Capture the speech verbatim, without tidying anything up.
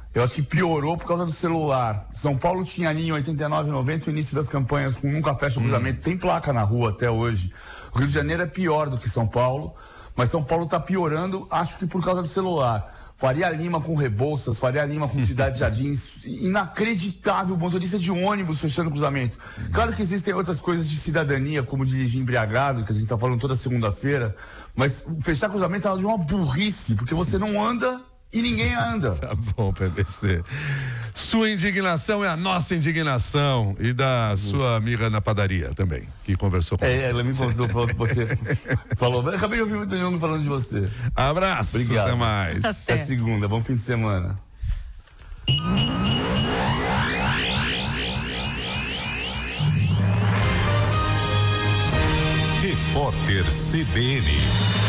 Eu acho que piorou por causa do celular. São Paulo tinha ali em oitenta e nove, noventa, o início das campanhas com Nunca Fecha o Cruzamento. Hum. Tem placa na rua até hoje. O Rio de Janeiro é pior do que São Paulo, mas São Paulo está piorando, acho que por causa do celular. Faria Lima com Rebouças, Faria Lima com Cidade Jardins, inacreditável, motorista de ônibus fechando cruzamento. Claro que existem outras coisas de cidadania, como dirigir embriagado, que a gente está falando toda segunda-feira, mas fechar cruzamento é de uma burrice, porque você não anda e ninguém anda. Tá bom, P V C. Sua indignação é a nossa indignação e da sua amiga na padaria também, que conversou com é, você. Ela me contou, falou que você falou. Eu acabei de ouvir muito Young falando de você. Abraço, obrigado. Até mais. Até, até segunda, bom fim de semana. Repórter C B N.